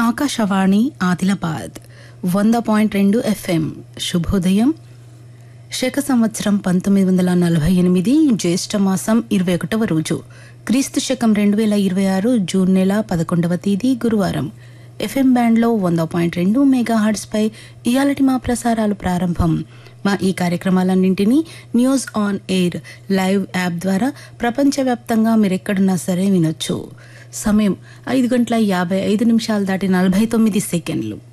Akashvani Adilabad 100.2 FM. శుభోదయం. శక సంవత్సరం 1948 జ్యేష్ఠ మాసం 21వ రోజు, క్రీస్తు శకం 2026 జూన్ నెల 11వ తేదీ గురువారం. ఎఫ్ఎం బ్యాండ్లో 100.2 మెగాహర్ట్జ్ పై ఇయాలటి మా ప్రసారాలు ప్రారంభం. మా ఈ కార్యక్రమాలన్నింటినీ news on air live app ద్వారా ప్రపంచవ్యాప్తంగా మీరెక్కడున్నా సరే వినొచ్చు. సమయం 5:55 దాటి 49 సెకండ్లు.